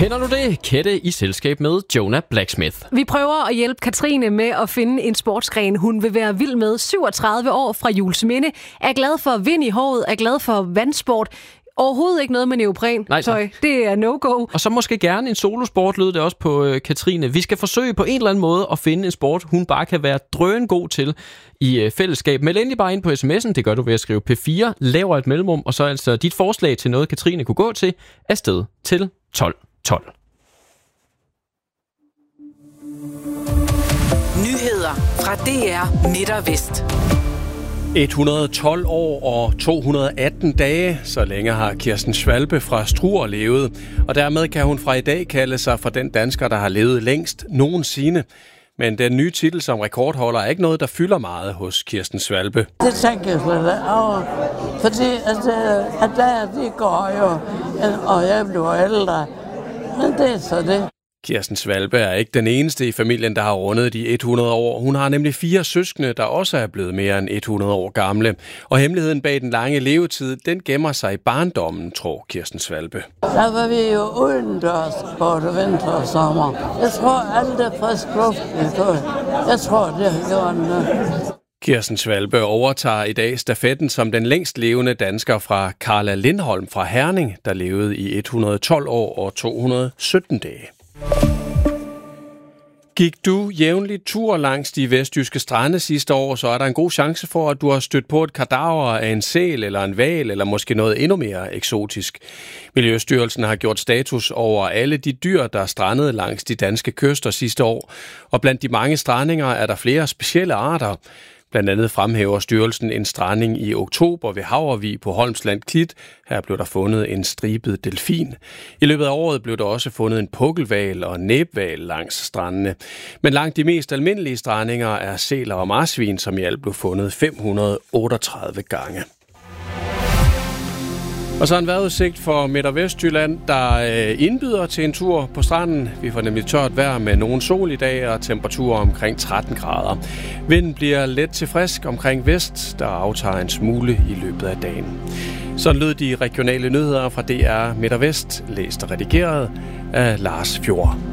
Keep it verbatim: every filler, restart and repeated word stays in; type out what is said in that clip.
Kender du det? Kette i selskab med Jonah Blacksmith. Vi prøver at hjælpe Katrine med at finde en sportsgren, hun vil være vild med. syvogtredive år fra Juelsminde, er glad for vind i håret, er glad for vandsport. Overhovedet ikke noget med neopren. Nej, tøj. Det er no-go. Og så måske gerne en solosport, lød det også på øh, Katrine. Vi skal forsøge på en eller anden måde at finde en sport, hun bare kan være drøn god til i øh, fællesskab. Meld endelig bare ind på sms'en. Det gør du ved at skrive P fire, laver et mellemrum, og så altså dit forslag til noget, Katrine kunne gå til, afsted til tolv tolv. Nyheder fra D R Midt og Vest. et hundrede og tolv år og to hundrede og atten dage, så længe har Kirsten Schwalbe fra Struer levet. Og dermed kan hun fra i dag kalde sig for den dansker, der har levet længst nogensinde. Men den nye titel som rekordholder er ikke noget, der fylder meget hos Kirsten Schwalbe. Det tænker jeg slet over, fordi at, at der de går jo, og jeg bliver ældre. Men det er så det. Kirsten Schwalbe er ikke den eneste i familien, der har rundet de hundrede år. Hun har nemlig fire søskende, der også er blevet mere end hundrede år gamle. Og hemmeligheden bag den lange levetid, den gemmer sig i barndommen, tror Kirsten Schwalbe. Der var vi jo udendørs både vinter og sommer. Jeg tror, alt er frisk luft. Jeg tror, det har gjort noget. Kirsten Schwalbe overtager i dag stafetten som den længst levende dansker fra Carla Lindholm fra Herning, der levede i et hundrede og tolv år og to hundrede og sytten dage. Gik du jævnligt tur langs de vestjyske strande sidste år, så er der en god chance for, at du har stødt på et kadaver af en sæl eller en hval, eller måske noget endnu mere eksotisk. Miljøstyrelsen har gjort status over alle de dyr, der strandede langs de danske kyster sidste år. Og blandt de mange strandinger er der flere specielle arter. Blandt andet fremhæver styrelsen en stranding i oktober ved Havrevig på Holmsland Klit. Her blev der fundet en stribet delfin. I løbet af året blev der også fundet en pukkelhval og næbhval langs strandene. Men langt de mest almindelige strandinger er sæler og marsvin, som i alt blev fundet fem hundrede og otteogtredive gange. Og så en vejrudsigt for Midt- og Vestjylland, der indbyder til en tur på stranden. Vi får nemlig tørt vejr med nogen sol i dag og temperaturer omkring tretten grader. Vinden bliver let til frisk omkring vest, der aftager en smule i løbet af dagen. Sådan lød de regionale nyheder fra D R Midt- og Vest, læst og redigeret af Lars Fjord.